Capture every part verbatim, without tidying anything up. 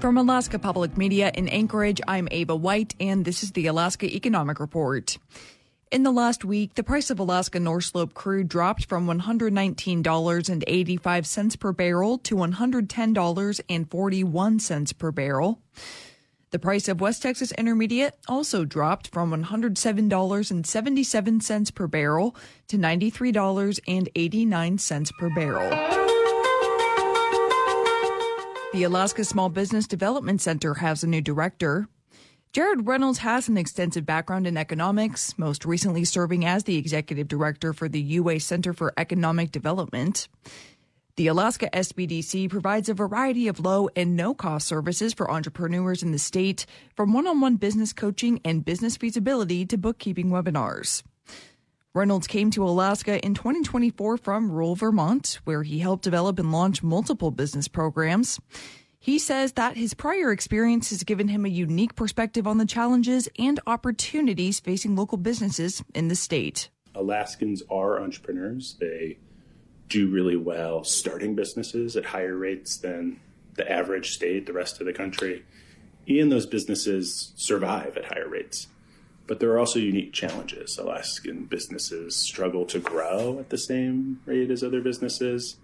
From Alaska Public Media in Anchorage, I'm Ava White, and this is the Alaska Economic Report. In the last week, the price of Alaska North Slope crude dropped from one hundred nineteen dollars and eighty-five cents per barrel to one hundred ten dollars and forty-one cents per barrel. The price of West Texas Intermediate also dropped from one hundred seven dollars and seventy-seven cents per barrel to ninety-three dollars and eighty-nine cents per barrel. The Alaska Small Business Development Center has a new director. Jared Reynolds has an extensive background in economics, most recently serving as the executive director for the U A Center for Economic Development. The Alaska S B D C provides a variety of low and no-cost services for entrepreneurs in the state, from one-on-one business coaching and business feasibility to bookkeeping webinars. Reynolds came to Alaska in twenty twenty-four from rural Vermont, where he helped develop and launch multiple business programs. He says that his prior experience has given him a unique perspective on the challenges and opportunities facing local businesses in the state. Alaskans are entrepreneurs. They do really well starting businesses at higher rates than the average state, the rest of the country. And those businesses survive at higher rates. But there are also unique challenges. Alaskan businesses struggle to grow at the same rate as other businesses.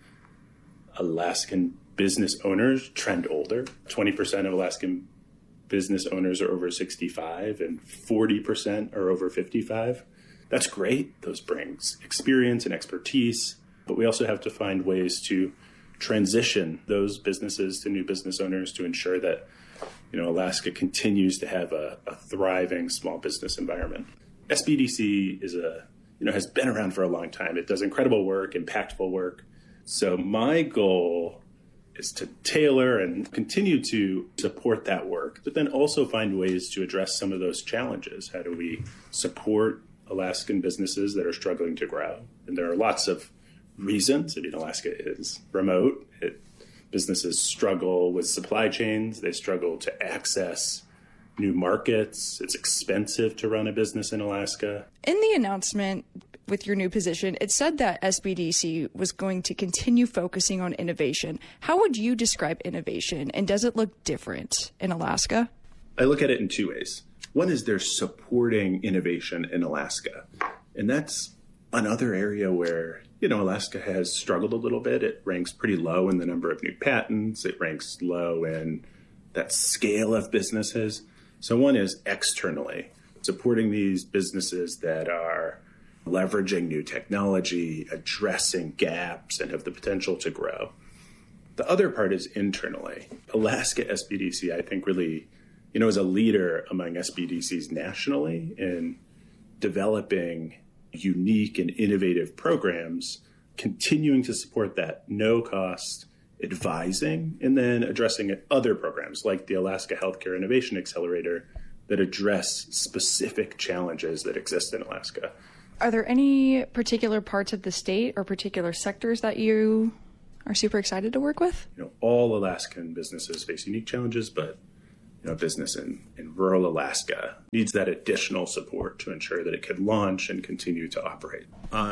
Alaskan business owners trend older. twenty percent of Alaskan business owners are over sixty-five and forty percent are over fifty-five. That's great. Those brings experience and expertise. But we also have to find ways to transition those businesses to new business owners to ensure that, you know, Alaska continues to have a, a thriving small business environment. S B D C is a, you know, has been around for a long time. It does incredible work, impactful work. So my goal is to tailor and continue to support that work, but then also find ways to address some of those challenges. How do we support Alaskan businesses that are struggling to grow? And there are lots of reasons. I mean, Alaska is remote. It, businesses struggle with supply chains. They struggle to access new markets. It's expensive to run a business in Alaska. In the announcement with your new position, it said that S B D C was going to continue focusing on innovation. How would you describe innovation, and does it look different in Alaska? I look at it in two ways. One is they're supporting innovation in Alaska, and that's another area where, you know, Alaska has struggled a little bit. It ranks pretty low in the number of new patents. It ranks low in that scale of businesses. So one is externally supporting these businesses that are leveraging new technology, addressing gaps, and have the potential to grow. The other part is internally. Alaska S B D C, I think, really, you know, is a leader among S B D Cs nationally in developing unique and innovative programs, continuing to support that no-cost advising, and then addressing other programs like the Alaska Healthcare Innovation Accelerator that address specific challenges that exist in Alaska. Are there any particular parts of the state or particular sectors that you are super excited to work with? You know, all Alaskan businesses face unique challenges, but you know, business in, in rural Alaska needs that additional support to ensure that it can launch and continue to operate.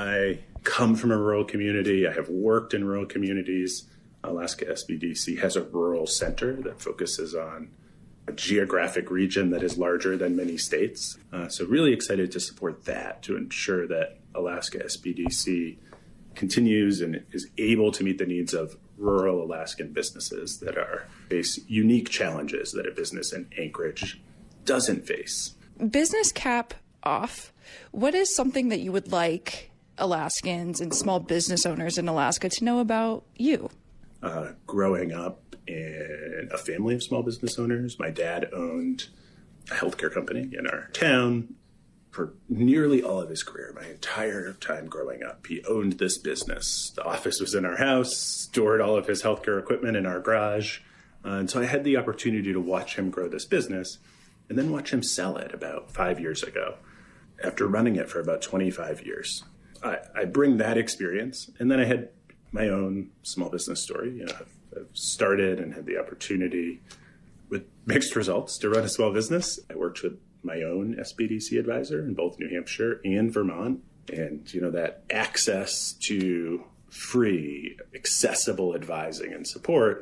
I come from a rural community. I have worked in rural communities. Alaska S B D C has a rural center that focuses on a geographic region that is larger than many states. Uh, so really excited to support that to ensure that Alaska S B D C continues and is able to meet the needs of rural Alaskan businesses that are face unique challenges that a business in Anchorage doesn't face. Business cap off. What is something that you would like Alaskans and small business owners in Alaska to know about you? Uh, growing up in a family of small business owners, my dad owned a healthcare company in our town for nearly all of his career, my entire time growing up. He owned this business. The office was in our house, stored all of his healthcare equipment in our garage. Uh, and so I had the opportunity to watch him grow this business and then watch him sell it about five years ago after running it for about twenty-five years. I, I bring that experience, and then I had my own small business story. You know, I've, I've started and had the opportunity with mixed results to run a small business. I worked with my own S B D C advisor in both New Hampshire and Vermont. And, you know, that access to free, accessible advising and support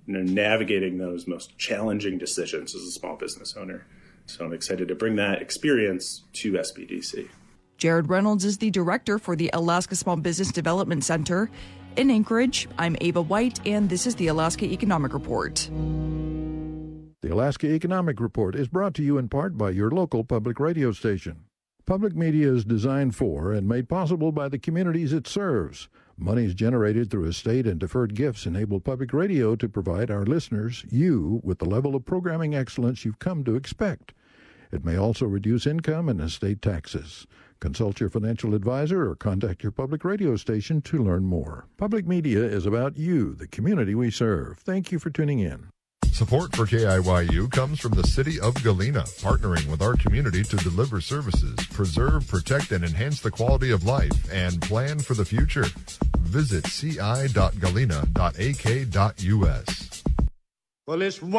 you know, navigating those most challenging decisions as a small business owner. So I'm excited to bring that experience to S B D C. Jared Reynolds is the director for the Alaska Small Business Development Center in Anchorage. I'm Ava White, and this is the Alaska Economic Report. The Alaska Economic Report is brought to you in part by your local public radio station. Public media is designed for and made possible by the communities it serves. Monies generated through estate and deferred gifts enable public radio to provide our listeners, you, with the level of programming excellence you've come to expect. It may also reduce income and estate taxes. Consult your financial advisor or contact your public radio station to learn more. Public media is about you, the community we serve. Thank you for tuning in. Support for K I Y U comes from the City of Galena, partnering with our community to deliver services, preserve, protect, and enhance the quality of life, and plan for the future. Visit c i dot galena dot a k dot u s. Well, it's